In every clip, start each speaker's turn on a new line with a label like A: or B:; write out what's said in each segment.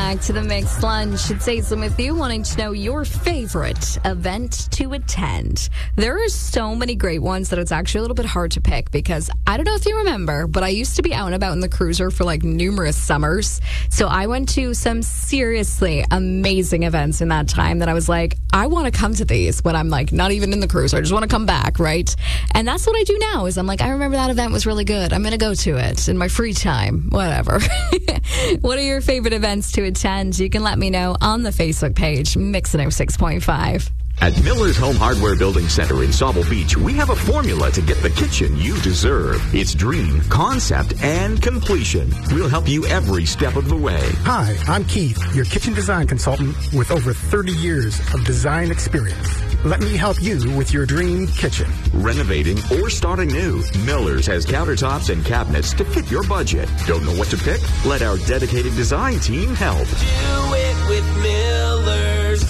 A: back to the Mixed Lunch. It's Aislinn with you, wanting to know your favorite event to attend. There are so many great ones that it's actually a little bit hard to pick because I don't know if you remember, but I used to be out and about in the cruiser for like numerous summers. So I went to some seriously amazing events in that time that I was like, I want to come to these when I'm like not even in the cruiser. I just want to come back, right? And that's what I do now is I'm like, I remember that event was really good. I'm going to go to it in my free time, whatever. What are your favorite events to attend? You can let me know on the Facebook page, Mix 106.5.
B: At Miller's Home Hardware Building Center in Sauble Beach, we have a formula to get the kitchen you deserve. It's dream, concept, and completion. We'll help you every step of the way.
C: Hi, I'm Keith, your kitchen design consultant with over 30 years of design experience. Let me help you with your dream kitchen.
B: Renovating or starting new, Miller's has countertops and cabinets to fit your budget. Don't know what to pick? Let our dedicated design team help.
D: Do it with Miller's.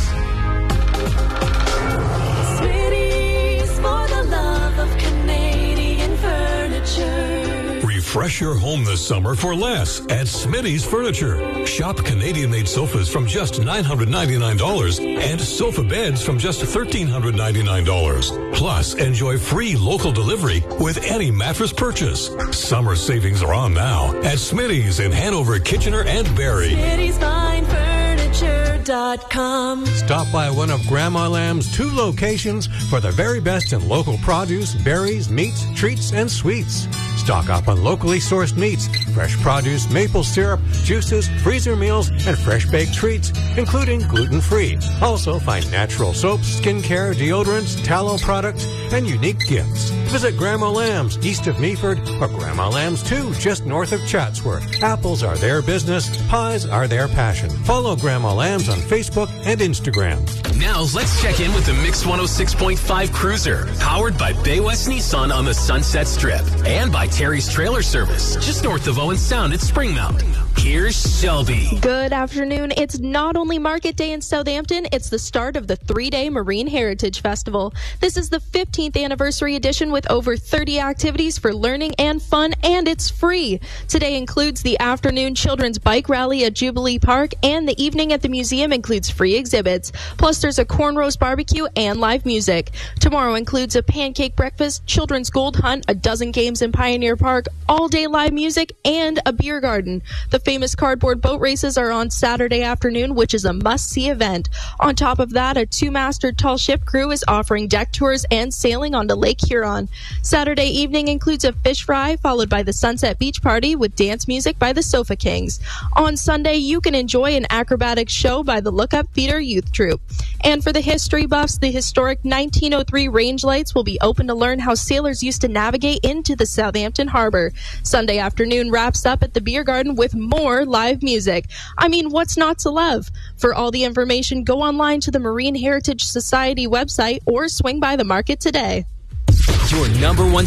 E: Smitty's for the love of Canadian furniture.
F: Refresh your home this summer for less at Smitty's Furniture. Shop Canadian-made sofas from just $999 and sofa beds from just $1,399. Plus, enjoy free local delivery with any mattress purchase. Summer savings are on now at Smitty's in Hanover, Kitchener, and Barrie.
E: Smitty's Fine Furniture.com.
G: Stop by one of Grandma Lamb's 2 locations for the very best in local produce, berries, meats, treats, and sweets. Stock up on locally sourced meats, fresh produce, maple syrup, juices, freezer meals, and fresh baked treats, including gluten-free. Also find natural soaps, skincare, deodorants, tallow products, and unique gifts. Visit Grandma Lamb's east of Meaford or Grandma Lamb's 2 just north of Chatsworth. Apples are their business. Pies are their passion. Follow Grandma Lamb's on Facebook and Instagram.
H: Now let's check in with the Mix 106.5 Cruiser, powered by Bay West Nissan on the Sunset Strip and by Terry's Trailer Service, just north of Owen Sound at Springmount. Here's Shelby.
I: Good afternoon. It's not only Market Day in Southampton, it's the start of the 3-day Marine Heritage Festival. This is the 15th anniversary edition with over 30 activities for learning and fun, and it's free. Today includes the afternoon children's bike rally at Jubilee Park, and the evening at the museum includes free exhibits. Plus, there's a corn roast barbecue and live music. Tomorrow includes a pancake breakfast, children's gold hunt, a dozen games in Pioneer Park, all-day live music, and a beer garden. The famous cardboard boat races are on Saturday afternoon, which is a must-see event. On top of that, a 2-masted tall ship crew is offering deck tours and sailing onto Lake Huron. Saturday evening includes a fish fry, followed by the Sunset Beach Party with dance music by the Sofa Kings. On Sunday, you can enjoy an acrobatic show by the Look Up Theater Youth Troupe. And for the history buffs, the historic 1903 range lights will be open to learn how sailors used to navigate into the Southampton Harbor. Sunday afternoon wraps up at the Beer Garden with more live music. I mean, what's not to love? For all the information, go online to the Marine Heritage Society website or swing by the market today.
H: Your number one